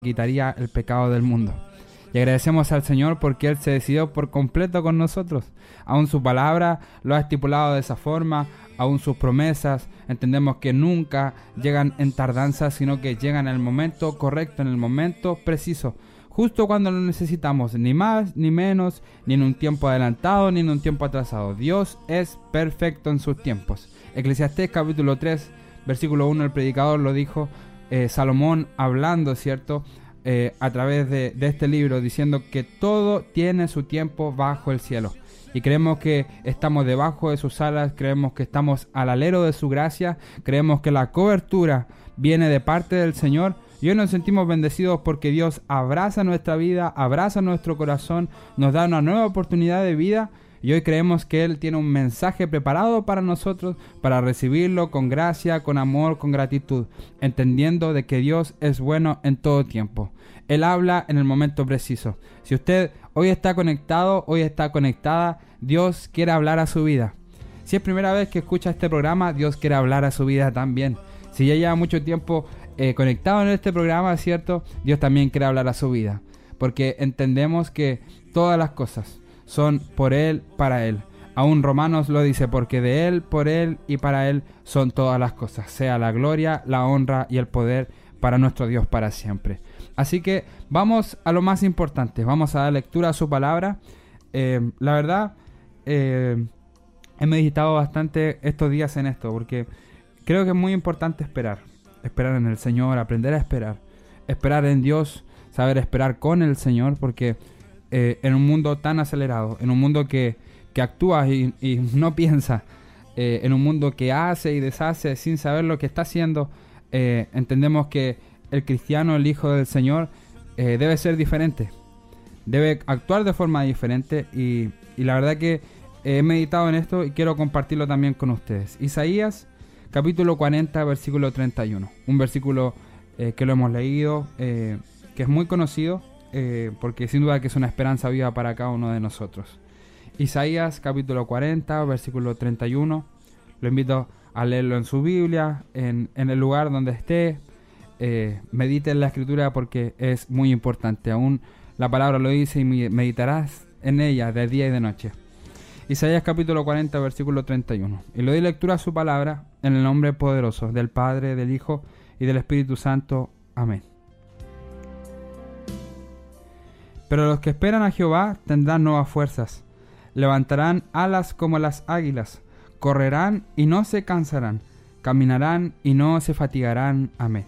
quitaría el pecado del mundo. Y agradecemos al Señor porque Él se decidió por completo con nosotros. Aún su palabra lo ha estipulado de esa forma, aún sus promesas, entendemos que nunca llegan en tardanza, sino que llegan en el momento correcto, en el momento preciso, justo cuando lo necesitamos, ni más, ni menos, ni en un tiempo adelantado, ni en un tiempo atrasado. Dios es perfecto en sus tiempos. Eclesiastés capítulo 3, versículo 1, el predicador lo dijo, Salomón hablando, ¿cierto?, a través de este libro, diciendo que todo tiene su tiempo bajo el cielo. Y creemos que estamos debajo de sus alas, creemos que estamos al alero de su gracia, creemos que la cobertura viene de parte del Señor. Y hoy nos sentimos bendecidos porque Dios abraza nuestra vida, abraza nuestro corazón, nos da una nueva oportunidad de vida. Y hoy creemos que Él tiene un mensaje preparado para nosotros, para recibirlo con gracia, con amor, con gratitud, entendiendo de que Dios es bueno en todo tiempo. Él habla en el momento preciso. Si usted hoy está conectado, hoy está conectada, Dios quiere hablar a su vida. Si es primera vez que escucha este programa, Dios quiere hablar a su vida también. Si ya lleva mucho tiempo conectado en este programa, ¿cierto?, Dios también quiere hablar a su vida. Porque entendemos que todas las cosas son por Él, para Él. Aún Romanos lo dice, porque de Él, por Él y para Él son todas las cosas. Sea la gloria, la honra y el poder para nuestro Dios para siempre. Así que vamos a lo más importante. Vamos a dar lectura a su palabra. La verdad, he meditado bastante estos días en esto, porque creo que es muy importante esperar. Esperar en el Señor, aprender a esperar. Esperar en Dios, saber esperar con el Señor, porque en un mundo tan acelerado, en un mundo que actúa y no piensa, en un mundo que hace y deshace sin saber lo que está haciendo, entendemos que el cristiano, el hijo del Señor, debe ser diferente, debe actuar de forma diferente y la verdad que he meditado en esto y quiero compartirlo también con ustedes. Isaías capítulo 40 versículo 31, un versículo que lo hemos leído, que es muy conocido, porque sin duda que es una esperanza viva para cada uno de nosotros. Isaías capítulo 40 versículo 31, lo invito a leerlo en su Biblia, en el lugar donde esté, medite en la escritura porque es muy importante. Aún la palabra lo dice y meditarás en ella de día y de noche. Isaías capítulo 40 versículo 31, y le doy lectura a su palabra en el nombre poderoso del Padre, del Hijo y del Espíritu Santo. Amén. Pero los que esperan a Jehová tendrán nuevas fuerzas, levantarán alas como las águilas, correrán y no se cansarán, caminarán y no se fatigarán. Amén.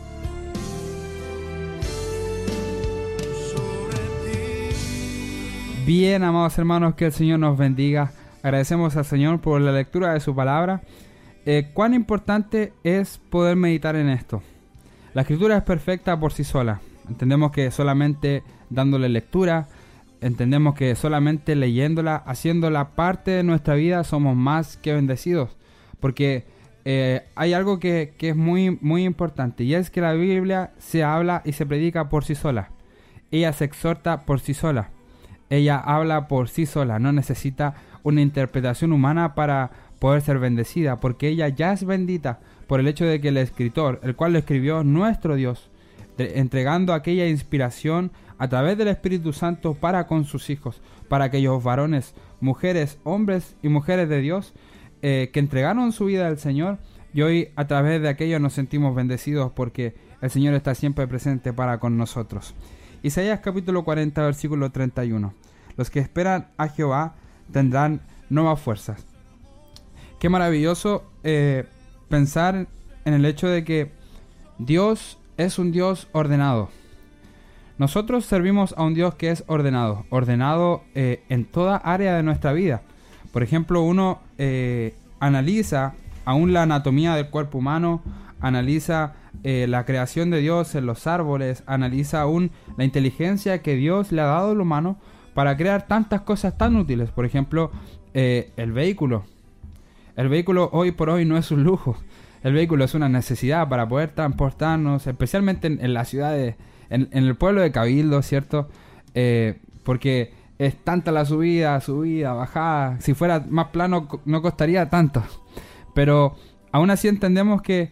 Bien, amados hermanos, que el Señor nos bendiga. Agradecemos al Señor por la lectura de su palabra. Cuán importante es poder meditar en esto. La escritura es perfecta por sí sola. Entendemos que solamente dándole lectura, entendemos que solamente leyéndola, haciéndola parte de nuestra vida, somos más que bendecidos. Porque hay algo que es muy, muy importante, y es que la Biblia se habla y se predica por sí sola. Ella se exhorta por sí sola. Ella habla por sí sola, no necesita una interpretación humana para poder ser bendecida, porque ella ya es bendita por el hecho de que el escritor, el cual lo escribió, nuestro Dios, entregando aquella inspiración a través del Espíritu Santo para con sus hijos, para aquellos varones, mujeres, hombres y mujeres de Dios que entregaron su vida al Señor, y hoy a través de aquello nos sentimos bendecidos porque el Señor está siempre presente para con nosotros. Isaías capítulo 40 versículo 31. Los que esperan a Jehová tendrán nuevas fuerzas. Qué maravilloso pensar en el hecho de que Dios es un Dios ordenado. Nosotros servimos a un Dios que es ordenado en toda área de nuestra vida. Por ejemplo, uno analiza aún la anatomía del cuerpo humano, analiza la creación de Dios en los árboles, analiza aún la inteligencia que Dios le ha dado al humano para crear tantas cosas tan útiles. Por ejemplo, el vehículo. El vehículo hoy por hoy no es un lujo. El vehículo es una necesidad para poder transportarnos, especialmente en las ciudades, en el pueblo de Cabildo, ¿cierto? Porque es tanta la subida, bajada. Si fuera más plano no costaría tanto. Pero aún así entendemos que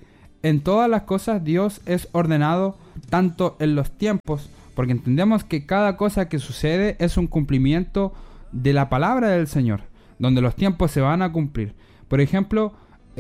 en todas las cosas Dios es ordenado, tanto en los tiempos, porque entendemos que cada cosa que sucede es un cumplimiento de la palabra del Señor, donde los tiempos se van a cumplir. Por ejemplo,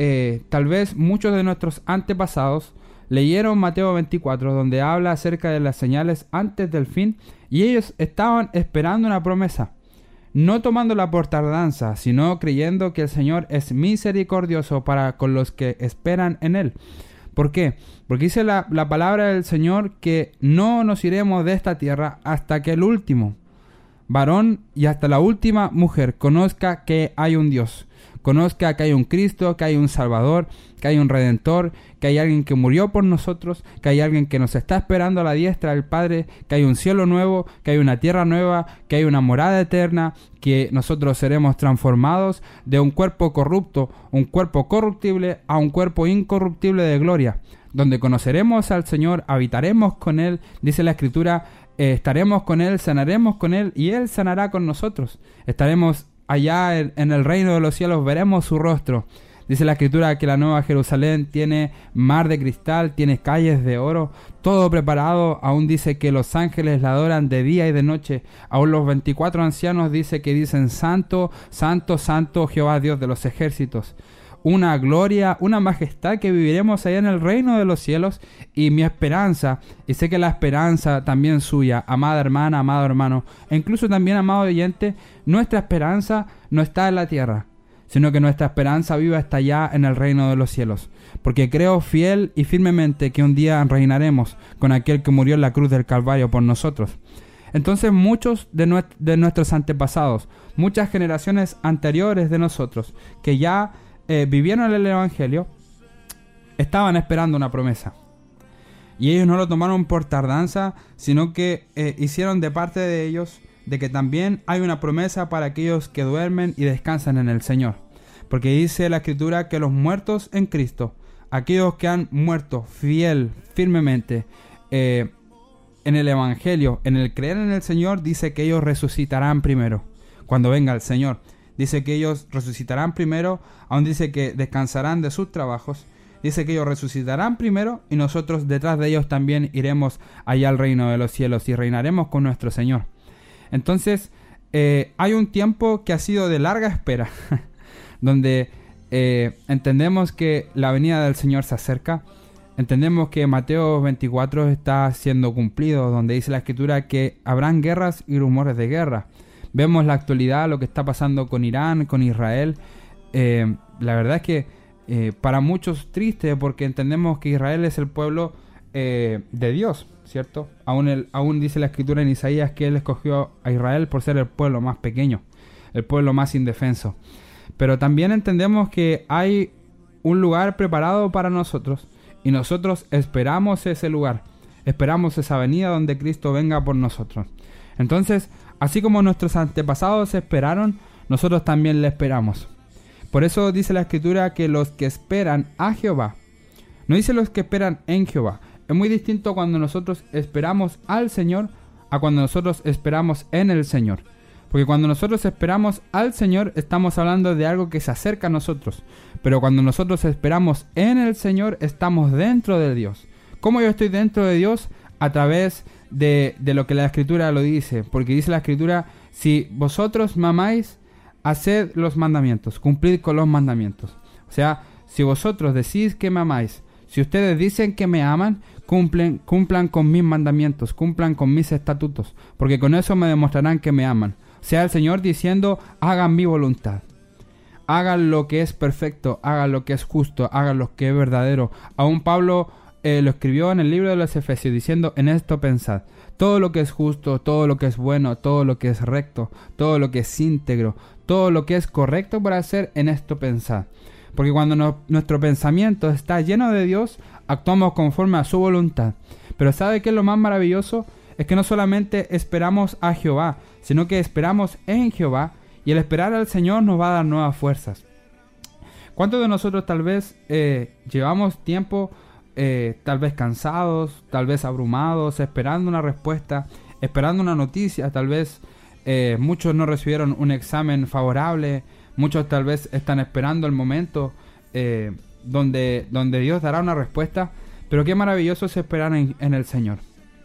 tal vez muchos de nuestros antepasados leyeron Mateo 24, donde habla acerca de las señales antes del fin, y ellos estaban esperando una promesa, no tomándola por tardanza, sino creyendo que el Señor es misericordioso para con los que esperan en Él. ¿Por qué? Porque dice la palabra del Señor que no nos iremos de esta tierra hasta que el último varón y hasta la última mujer conozca que hay un Dios, conozca que hay un Cristo, que hay un Salvador, que hay un Redentor, que hay alguien que murió por nosotros, que hay alguien que nos está esperando a la diestra del Padre, que hay un cielo nuevo, que hay una tierra nueva, que hay una morada eterna, que nosotros seremos transformados de un cuerpo corrupto, un cuerpo corruptible, a un cuerpo incorruptible de gloria, donde conoceremos al Señor, habitaremos con Él, dice la Escritura, estaremos con Él, sanaremos con Él y Él sanará con nosotros. Estaremos allá en el reino de los cielos, veremos su rostro. Dice la Escritura que la Nueva Jerusalén tiene mar de cristal, tiene calles de oro, todo preparado. Aún dice que los ángeles la adoran de día y de noche. Aún los 24 ancianos dice que dicen Santo, Santo, Santo, Jehová Dios de los ejércitos. Una gloria, una majestad que viviremos allá en el reino de los cielos. Y mi esperanza, y sé que la esperanza también suya, amada hermana, amado hermano, e incluso también amado oyente, nuestra esperanza no está en la tierra, sino que nuestra esperanza viva está allá en el reino de los cielos. Porque creo fiel y firmemente que un día reinaremos con aquel que murió en la cruz del Calvario por nosotros. Entonces muchos de nuestros antepasados, muchas generaciones anteriores de nosotros, que ya vivieron el Evangelio, estaban esperando una promesa. Y ellos no lo tomaron por tardanza, sino que hicieron de parte de ellos de que también hay una promesa para aquellos que duermen y descansan en el Señor. Porque dice la Escritura que los muertos en Cristo, aquellos que han muerto firmemente en el Evangelio, en el creer en el Señor, dice que ellos resucitarán primero cuando venga el Señor. Dice que ellos resucitarán primero, aún dice que descansarán de sus trabajos. Dice que ellos resucitarán primero y nosotros detrás de ellos también iremos allá al reino de los cielos y reinaremos con nuestro Señor. Entonces, hay un tiempo que ha sido de larga espera, donde entendemos que la venida del Señor se acerca. Entendemos que Mateo 24 está siendo cumplido, donde dice la Escritura que habrán guerras y rumores de guerra. Vemos la actualidad, lo que está pasando con Irán, con Israel. La verdad es que para muchos triste, porque entendemos que Israel es el pueblo de Dios, ¿cierto? Aún dice la Escritura en Isaías que Él escogió a Israel por ser el pueblo más pequeño, el pueblo más indefenso. Pero también entendemos que hay un lugar preparado para nosotros y nosotros esperamos ese lugar, esperamos esa venida donde Cristo venga por nosotros. Entonces, así como nuestros antepasados esperaron, nosotros también le esperamos. Por eso dice la Escritura que los que esperan a Jehová, no dice los que esperan en Jehová. Es muy distinto cuando nosotros esperamos al Señor a cuando nosotros esperamos en el Señor. Porque cuando nosotros esperamos al Señor estamos hablando de algo que se acerca a nosotros. Pero cuando nosotros esperamos en el Señor estamos dentro de Dios. ¿Cómo yo estoy dentro de Dios? A través de lo que la Escritura lo dice. Porque dice la Escritura, si vosotros me amáis, haced los mandamientos, cumplid con los mandamientos. O sea, si vosotros decís que me amáis, si ustedes dicen que me aman, cumplan con mis mandamientos, cumplan con mis estatutos, porque con eso me demostrarán que me aman. O sea, el Señor diciendo, hagan mi voluntad. Hagan lo que es perfecto, hagan lo que es justo, hagan lo que es verdadero. Aún Pablo lo escribió en el libro de los Efesios diciendo, en esto pensad. Todo lo que es justo, todo lo que es bueno, todo lo que es recto, todo lo que es íntegro, todo lo que es correcto para hacer, en esto pensad. Porque cuando nuestro pensamiento está lleno de Dios, actuamos conforme a su voluntad. Pero ¿sabe qué es lo más maravilloso? Es que no solamente esperamos a Jehová, sino que esperamos en Jehová, y el esperar al Señor nos va a dar nuevas fuerzas. ¿Cuántos de nosotros tal vez llevamos tiempo tal vez cansados, tal vez abrumados, esperando una respuesta, esperando una noticia? Tal vez muchos no recibieron un examen favorable, muchos tal vez están esperando el momento donde Dios dará una respuesta, pero qué maravilloso es esperar en el Señor.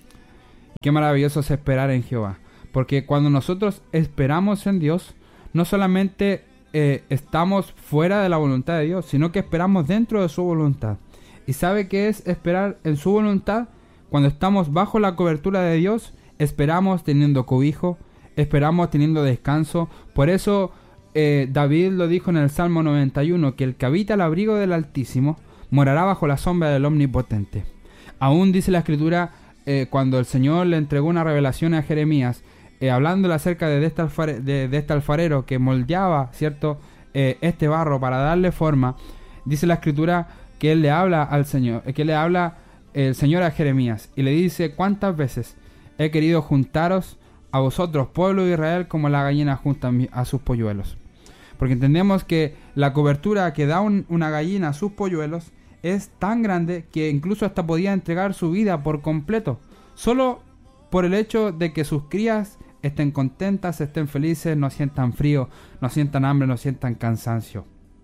Qué maravilloso es esperar en Jehová. Porque cuando nosotros esperamos en Dios, no solamente estamos fuera de la voluntad de Dios, sino que esperamos dentro de su voluntad. ¿Y sabe qué es esperar en su voluntad? Cuando estamos bajo la cobertura de Dios, esperamos teniendo cobijo, esperamos teniendo descanso. Por eso David lo dijo en el Salmo 91, que el que habita el abrigo del Altísimo morará bajo la sombra del Omnipotente. Aún dice la Escritura, cuando el Señor le entregó una revelación a Jeremías, hablándole acerca de este alfarero que moldeaba, ¿cierto?, este barro para darle forma, dice la Escritura que él le habla al Señor, que le habla el Señor a Jeremías y le dice: ¿cuántas veces he querido juntaros a vosotros, pueblo de Israel, como la gallina junta a sus polluelos? Porque entendemos que la cobertura que da una gallina a sus polluelos es tan grande que incluso hasta podía entregar su vida por completo, solo por el hecho de que sus crías estén contentas, estén felices, no sientan frío, no sientan hambre, no sientan cansancio.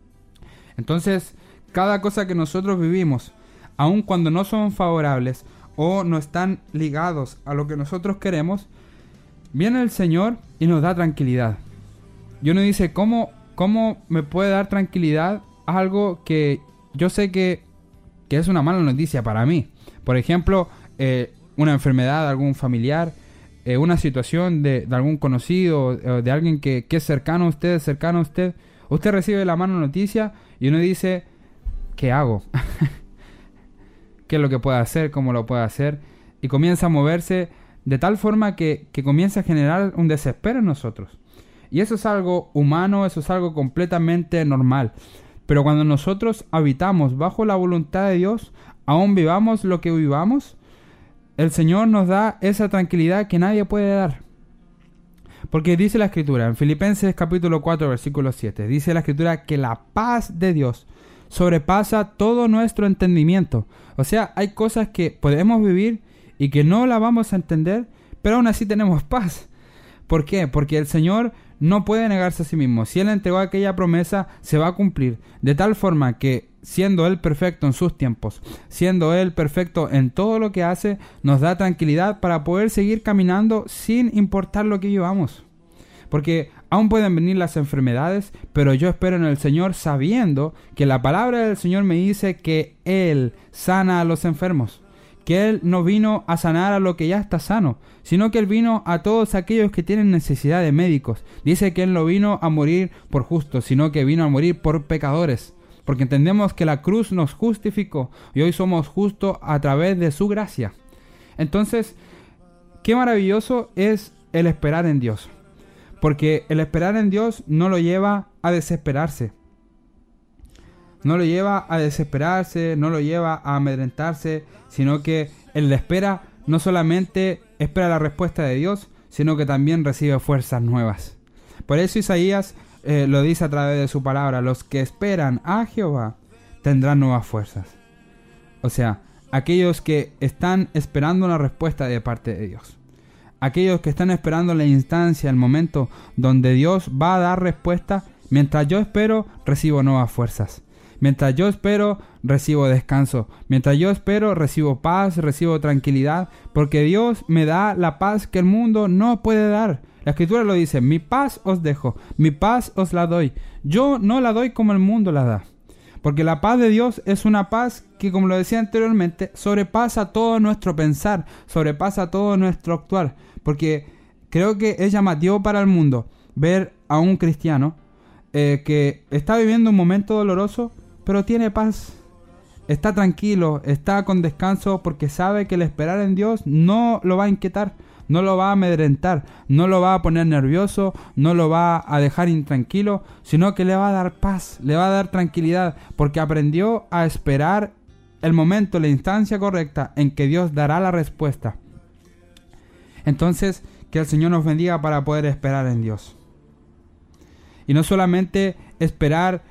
Entonces, cada cosa que nosotros vivimos, aun cuando no son favorables o no están ligados a lo que nosotros queremos, viene el Señor y nos da tranquilidad. Y uno dice, ¿cómo me puede dar tranquilidad algo que yo sé que es una mala noticia para mí? Por ejemplo, una enfermedad de algún familiar, una situación de algún conocido, de alguien que es cercano a usted, Usted recibe la mala noticia y uno dice, ¿qué hago? ¿Qué es lo que puedo hacer? ¿Cómo lo puedo hacer? Y comienza a moverse de tal forma que comienza a generar un desespero en nosotros. Y eso es algo humano, eso es algo completamente normal. Pero cuando nosotros habitamos bajo la voluntad de Dios, aún vivamos lo que vivamos, el Señor nos da esa tranquilidad que nadie puede dar. Porque dice la Escritura, en Filipenses capítulo 4, versículo 7, dice la Escritura que la paz de Dios sobrepasa todo nuestro entendimiento. O sea, hay cosas que podemos vivir y que no la vamos a entender, pero aún así tenemos paz. ¿Por qué? Porque el Señor no puede negarse a sí mismo. Si Él entregó aquella promesa, se va a cumplir. De tal forma que, siendo Él perfecto en sus tiempos, siendo Él perfecto en todo lo que hace, nos da tranquilidad para poder seguir caminando sin importar lo que vivamos. Porque aún pueden venir las enfermedades, pero yo espero en el Señor sabiendo que la palabra del Señor me dice que Él sana a los enfermos. Que Él no vino a sanar a lo que ya está sano, sino que Él vino a todos aquellos que tienen necesidad de médicos. Dice que Él no vino a morir por justos, sino que vino a morir por pecadores. Porque entendemos que la cruz nos justificó y hoy somos justos a través de su gracia. Entonces, qué maravilloso es el esperar en Dios. Porque el esperar en Dios no lo lleva a desesperarse. No lo lleva a desesperarse, no lo lleva a amedrentarse, sino que el de espera no solamente espera la respuesta de Dios, sino que también recibe fuerzas nuevas. Por eso Isaías lo dice a través de su palabra: los que esperan a Jehová tendrán nuevas fuerzas. O sea, aquellos que están esperando una respuesta de parte de Dios. Aquellos que están esperando la instancia, el momento donde Dios va a dar respuesta. Mientras yo espero, recibo nuevas fuerzas. Mientras yo espero, recibo descanso. Mientras yo espero, recibo paz, recibo tranquilidad. Porque Dios me da la paz que el mundo no puede dar. La Escritura lo dice: mi paz os dejo, mi paz os la doy. Yo no la doy como el mundo la da. Porque la paz de Dios es una paz que, como lo decía anteriormente, sobrepasa todo nuestro pensar, sobrepasa todo nuestro actuar. Porque creo que es llamativo para el mundo ver a un cristiano que está viviendo un momento doloroso, pero tiene paz, está tranquilo, está con descanso, porque sabe que el esperar en Dios no lo va a inquietar, no lo va a amedrentar, no lo va a poner nervioso, no lo va a dejar intranquilo, sino que le va a dar paz, le va a dar tranquilidad, porque aprendió a esperar el momento, la instancia correcta en que Dios dará la respuesta. Entonces, que el Señor nos bendiga para poder esperar en Dios. Y no solamente esperar,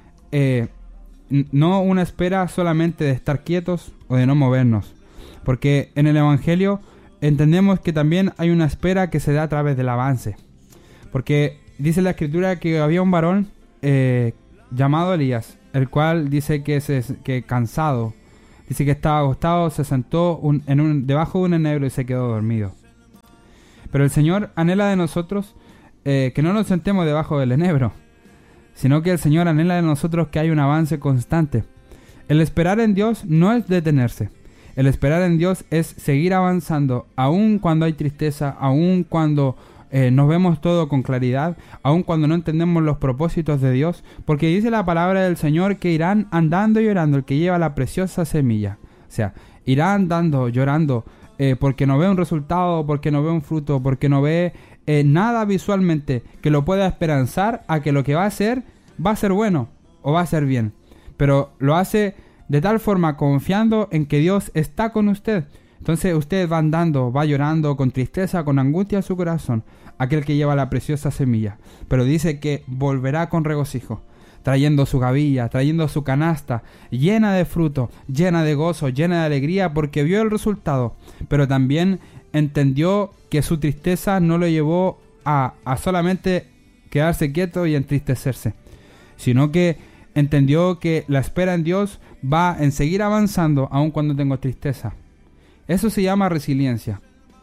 no una espera solamente de estar quietos o de no movernos. Porque en el Evangelio entendemos que también hay una espera que se da a través del avance. Porque dice la Escritura que había un varón llamado Elías, el cual dice que cansado, dice que estaba acostado, se sentó debajo de un enebro y se quedó dormido. Pero el Señor anhela de nosotros que no nos sentemos debajo del enebro, sino que el Señor anhela de nosotros que haya un avance constante. El esperar en Dios no es detenerse. El esperar en Dios es seguir avanzando, aun cuando hay tristeza, aun cuando nos vemos todo con claridad, aun cuando no entendemos los propósitos de Dios, porque dice la palabra del Señor que irán andando y llorando el que lleva la preciosa semilla. O sea, irá andando, llorando, porque no ve un resultado, porque no ve un fruto, porque no ve nada visualmente que lo pueda esperanzar a que lo que va a ser bueno o va a ser bien. Pero lo hace de tal forma confiando en que Dios está con usted. Entonces usted va andando, va llorando con tristeza, con angustia en su corazón, aquel que lleva la preciosa semilla. Pero dice que volverá con regocijo, trayendo su gavilla, trayendo su canasta, llena de fruto, llena de gozo, llena de alegría, porque vio el resultado. Pero también entendió que su tristeza no lo llevó a solamente quedarse quieto y entristecerse, sino que entendió que la espera en Dios va en seguir avanzando aun cuando tengo tristeza. Eso se llama resiliencia.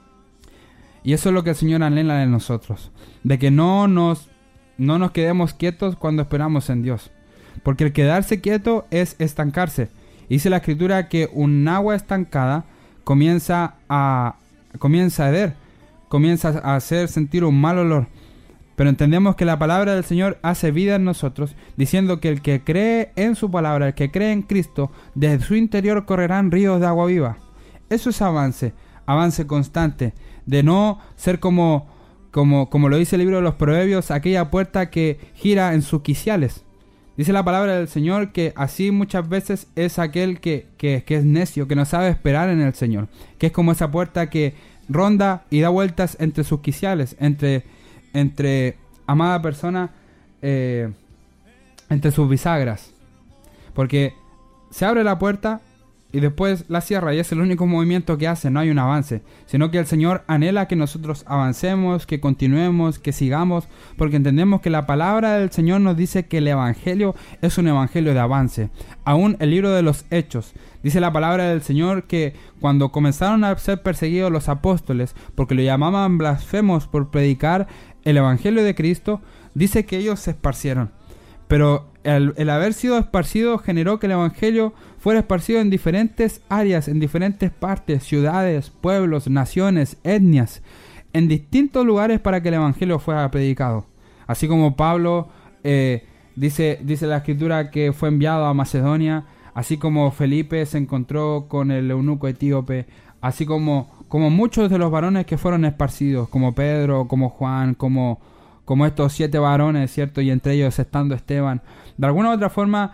Y eso es lo que el Señor anhela de nosotros, de que no nos quedemos quietos cuando esperamos en Dios, porque el quedarse quieto es estancarse. Dice la Escritura que un agua estancada comienza a hervir, comienza a hacer sentir un mal olor. Pero entendemos que la palabra del Señor hace vida en nosotros, diciendo que el que cree en su palabra, el que cree en Cristo, desde su interior correrán ríos de agua viva. Eso es avance constante, de no ser como lo dice el libro de los Proverbios, aquella puerta que gira en sus quiciales. Dice la palabra del Señor que así muchas veces es aquel que es necio, que no sabe esperar en el Señor, que es como esa puerta que ronda y da vueltas entre sus quiciales, entre amada persona, entre sus bisagras, porque se abre la puerta y después la cierra, y es el único movimiento que hace. No hay un avance, sino que el Señor anhela que nosotros avancemos, que continuemos, que sigamos, porque entendemos que la palabra del Señor nos dice que el Evangelio es un Evangelio de avance. Aún el libro de los Hechos, dice la palabra del Señor que cuando comenzaron a ser perseguidos los apóstoles, porque lo llamaban blasfemos por predicar el Evangelio de Cristo, dice que ellos se esparcieron. Pero el haber sido esparcido generó que el Evangelio fuera esparcido en diferentes áreas, en diferentes partes, ciudades, pueblos, naciones, etnias, en distintos lugares para que el Evangelio fuera predicado. Así como Pablo, dice la Escritura que fue enviado a Macedonia, así como Felipe se encontró con el eunuco etíope, así como muchos de los varones que fueron esparcidos, como Pedro, como Juan, como estos 7 varones, ¿cierto? Y entre ellos estando Esteban. De alguna u otra forma,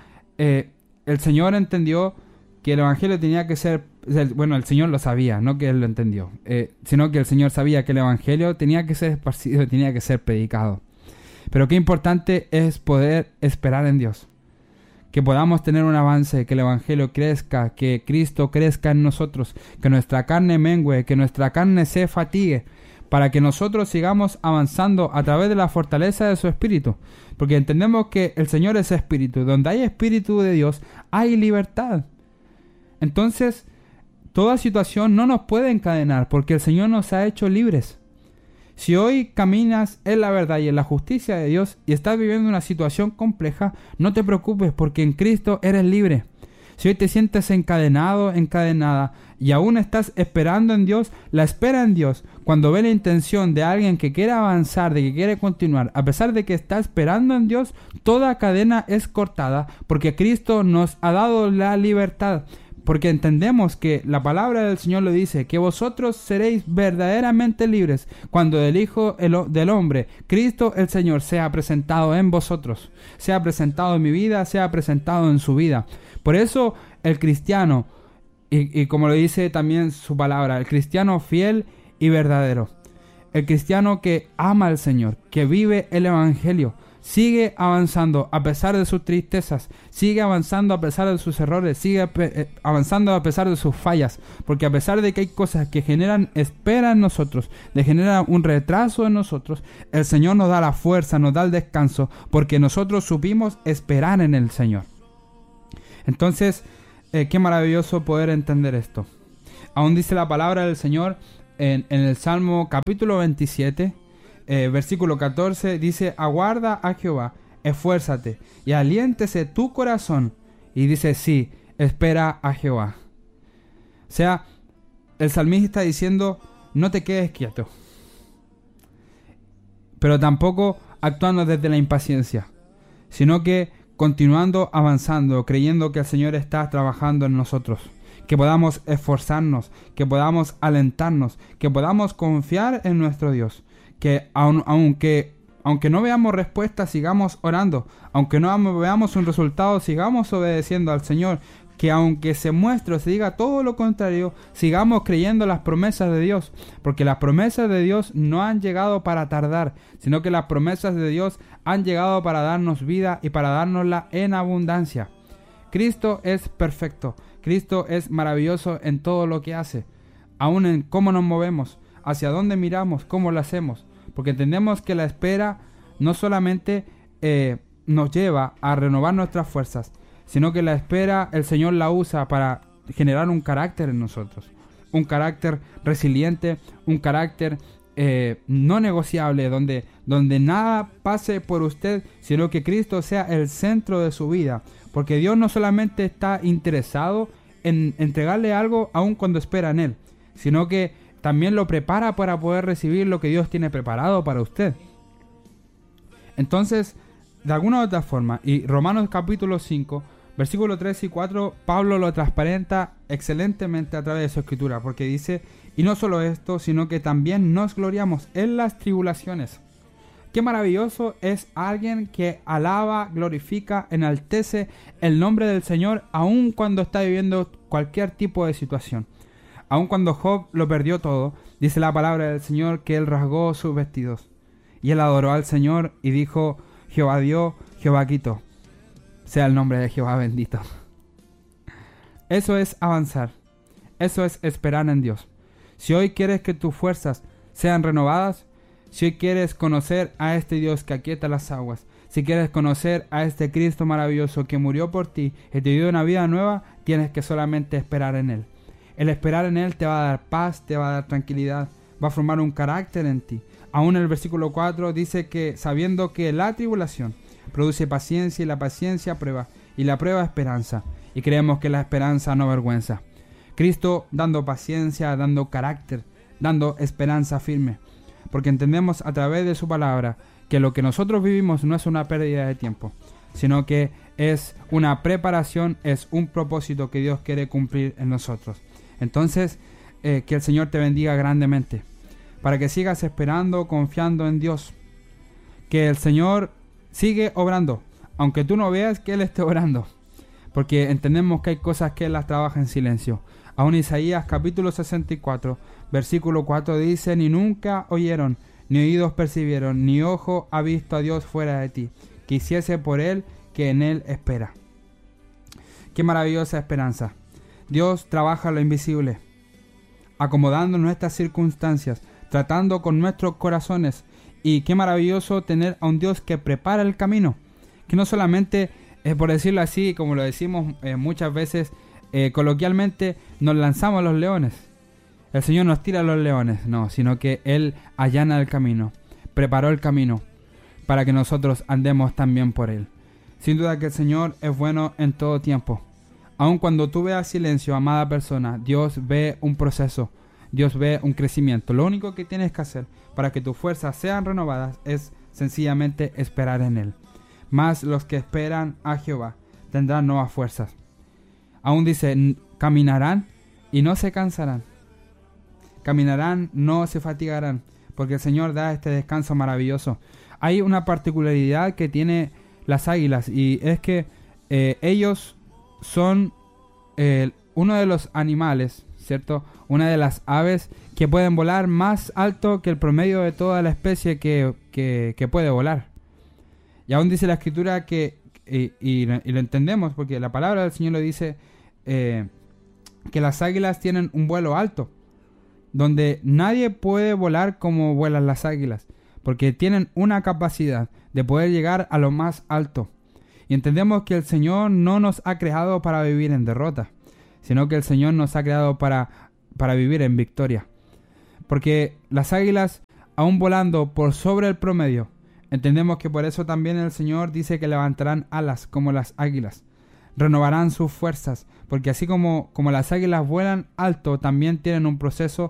el Señor entendió que el Evangelio tenía que ser... Bueno, el Señor lo sabía, no que Él lo entendió, sino que el Señor sabía que el Evangelio tenía que ser esparcido, tenía que ser predicado. Pero qué importante es poder esperar en Dios. Que podamos tener un avance, que el Evangelio crezca, que Cristo crezca en nosotros, que nuestra carne mengue, que nuestra carne se fatigue, para que nosotros sigamos avanzando a través de la fortaleza de su Espíritu. Porque entendemos que el Señor es Espíritu. Donde hay Espíritu de Dios, hay libertad. Entonces, toda situación no nos puede encadenar, porque el Señor nos ha hecho libres. Si hoy caminas en la verdad y en la justicia de Dios y estás viviendo una situación compleja, no te preocupes, porque en Cristo eres libre. Si hoy te sientes encadenado, encadenada, y aún estás esperando en Dios, la espera en Dios, cuando ve la intención de alguien que quiere avanzar, de que quiere continuar, a pesar de que está esperando en Dios, toda cadena es cortada, porque Cristo nos ha dado la libertad. Porque entendemos que la palabra del Señor lo dice, que vosotros seréis verdaderamente libres cuando el Hijo del Hombre, Cristo el Señor, sea presentado en vosotros, sea presentado en mi vida, sea presentado en su vida. Por eso el cristiano, y como lo dice también su palabra, el cristiano fiel y verdadero, el cristiano que ama al Señor, que vive el Evangelio, sigue avanzando a pesar de sus tristezas, sigue avanzando a pesar de sus errores, sigue avanzando a pesar de sus fallas, porque a pesar de que hay cosas que generan espera en nosotros, de generar un retraso en nosotros, el Señor nos da la fuerza, nos da el descanso, porque nosotros supimos esperar en el Señor. Entonces, qué maravilloso poder entender esto. Aún dice la palabra del Señor en el Salmo capítulo 27, versículo 14, dice: aguarda a Jehová, esfuérzate y aliéntese tu corazón. Y dice: sí, espera a Jehová. O sea, el salmista está diciendo: no te quedes quieto, pero tampoco actuando desde la impaciencia, sino que continuando avanzando, creyendo que el Señor está trabajando en nosotros, que podamos esforzarnos, que podamos alentarnos, que podamos confiar en nuestro Dios, que aunque no veamos respuesta, sigamos orando, aunque no veamos un resultado, sigamos obedeciendo al Señor, que aunque se muestre o se diga todo lo contrario, sigamos creyendo las promesas de Dios, porque las promesas de Dios no han llegado para tardar, sino que las promesas de Dios han llegado para darnos vida y para dárnosla en abundancia. Cristo es perfecto, Cristo es maravilloso en todo lo que hace, aún en cómo nos movemos, hacia dónde miramos, cómo lo hacemos, porque entendemos que la espera no solamente nos lleva a renovar nuestras fuerzas, sino que la espera el Señor la usa para generar un carácter en nosotros, un carácter resiliente, un carácter no negociable, donde nada pase por usted, sino que Cristo sea el centro de su vida, porque Dios no solamente está interesado en entregarle algo aun cuando espera en Él, sino que también lo prepara para poder recibir lo que Dios tiene preparado para usted. Entonces, de alguna u otra forma, y Romanos capítulo 5, versículos 3 y 4, Pablo lo transparenta excelentemente a través de su escritura, porque dice: y no solo esto, sino que también nos gloriamos en las tribulaciones. Qué maravilloso es alguien que alaba, glorifica, enaltece el nombre del Señor, aun cuando está viviendo cualquier tipo de situación. Aun cuando Job lo perdió todo, dice la palabra del Señor que él rasgó sus vestidos. Y él adoró al Señor y dijo: Jehová dio, Jehová quitó. Sea el nombre de Jehová bendito. Eso es avanzar. Eso es esperar en Dios. Si hoy quieres que tus fuerzas sean renovadas, si hoy quieres conocer a este Dios que aquieta las aguas, si quieres conocer a este Cristo maravilloso que murió por ti y te dio una vida nueva, tienes que solamente esperar en Él. El esperar en Él te va a dar paz, te va a dar tranquilidad, va a formar un carácter en ti. Aún en el versículo 4 dice que sabiendo que la tribulación produce paciencia y la paciencia prueba y la prueba esperanza. Y creemos que la esperanza no avergüenza. Cristo dando paciencia, dando carácter, dando esperanza firme. Porque entendemos a través de su palabra que lo que nosotros vivimos no es una pérdida de tiempo, sino que es una preparación, es un propósito que Dios quiere cumplir en nosotros. Entonces, que el Señor te bendiga grandemente, para que sigas esperando, confiando en Dios, que el Señor sigue obrando, aunque tú no veas que Él esté obrando, porque entendemos que hay cosas que Él las trabaja en silencio. Aún Isaías capítulo 64, versículo 4 dice: ni nunca oyeron, ni oídos percibieron, ni ojo ha visto a Dios fuera de ti, que hiciese por Él que en Él espera. Qué maravillosa esperanza. Dios trabaja lo invisible, acomodando nuestras circunstancias, tratando con nuestros corazones. Y qué maravilloso tener a un Dios que prepara el camino, que no solamente, por decirlo así, como lo decimos muchas veces coloquialmente, nos lanzamos a los leones. El Señor nos tira a los leones, no, sino que Él allana el camino, preparó el camino para que nosotros andemos también por Él. Sin duda que el Señor es bueno en todo tiempo. Aun cuando tú veas silencio, amada persona, Dios ve un proceso, Dios ve un crecimiento. Lo único que tienes que hacer para que tus fuerzas sean renovadas es sencillamente esperar en Él. Mas los que esperan a Jehová tendrán nuevas fuerzas. Aún dice, caminarán y no se cansarán. Caminarán, no se fatigarán, porque el Señor da este descanso maravilloso. Hay una particularidad que tiene las águilas, y es que ellos son uno de los animales, ¿cierto? Una de las aves que pueden volar más alto que el promedio de toda la especie que puede volar. Y aún dice la Escritura que, y lo entendemos, porque la palabra del Señor lo dice, que las águilas tienen un vuelo alto, donde nadie puede volar como vuelan las águilas, porque tienen una capacidad de poder llegar a lo más alto. Y entendemos que el Señor no nos ha creado para vivir en derrota, sino que el Señor nos ha creado para vivir en victoria. Porque las águilas, aún volando por sobre el promedio, entendemos que por eso también el Señor dice que levantarán alas como las águilas, renovarán sus fuerzas, porque así como las águilas vuelan alto, también tienen un proceso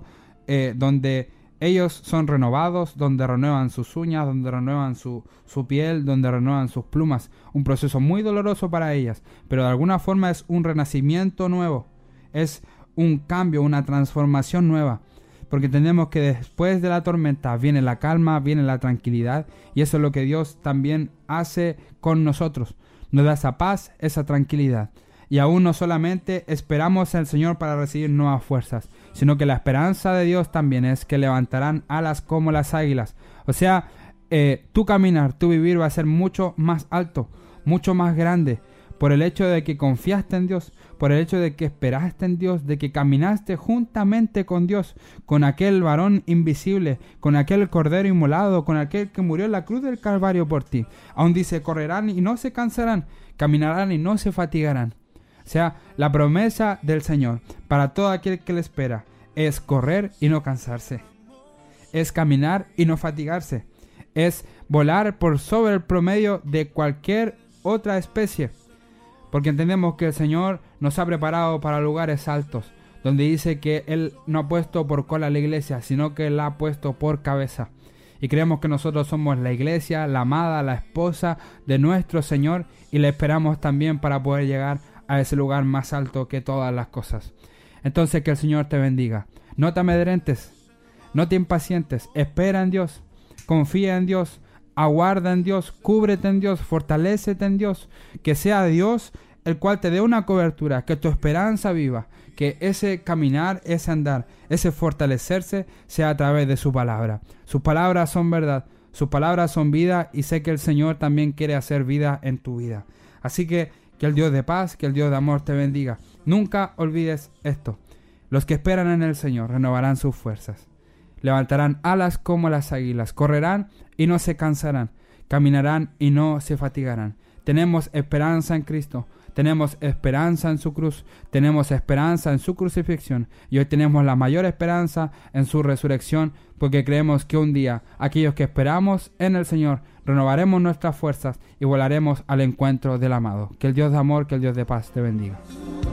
donde ellos son renovados, donde renuevan sus uñas, donde renuevan su piel, donde renuevan sus plumas. Un proceso muy doloroso para ellas, pero de alguna forma es un renacimiento nuevo, es un cambio, una transformación nueva. Porque entendemos que después de la tormenta viene la calma, viene la tranquilidad, y eso es lo que Dios también hace con nosotros. Nos da esa paz, esa tranquilidad. Y aún no solamente esperamos al Señor para recibir nuevas fuerzas, sino que la esperanza de Dios también es que levantarán alas como las águilas. O sea, tu caminar, tu vivir va a ser mucho más alto, mucho más grande, por el hecho de que confiaste en Dios, por el hecho de que esperaste en Dios, de que caminaste juntamente con Dios, con aquel varón invisible, con aquel cordero inmolado, con aquel que murió en la cruz del Calvario por ti. Aún dice, correrán y no se cansarán, caminarán y no se fatigarán. O sea, la promesa del Señor para todo aquel que le espera es correr y no cansarse, es caminar y no fatigarse, es volar por sobre el promedio de cualquier otra especie. Porque entendemos que el Señor nos ha preparado para lugares altos, donde dice que Él no ha puesto por cola a la iglesia, sino que la ha puesto por cabeza. Y creemos que nosotros somos la iglesia, la amada, la esposa de nuestro Señor, y le esperamos también para poder llegar a ese lugar más alto que todas las cosas. Entonces que el Señor te bendiga. No te amedrentes, no te impacientes, espera en Dios, confía en Dios, aguarda en Dios, cúbrete en Dios, fortalécete en Dios, que sea Dios el cual te dé una cobertura, que tu esperanza viva, que ese caminar, ese andar, ese fortalecerse sea a través de su palabra. Sus palabras son verdad, sus palabras son vida, y sé que el Señor también quiere hacer vida en tu vida. Así que el Dios de paz, que el Dios de amor te bendiga. Nunca olvides esto: los que esperan en el Señor renovarán sus fuerzas, levantarán alas como las águilas, correrán y no se cansarán, caminarán y no se fatigarán. Tenemos esperanza en Cristo, tenemos esperanza en su cruz, tenemos esperanza en su crucifixión, y hoy tenemos la mayor esperanza en su resurrección, porque creemos que un día aquellos que esperamos en el Señor renovaremos nuestras fuerzas y volaremos al encuentro del amado. Que el Dios de amor, que el Dios de paz te bendiga.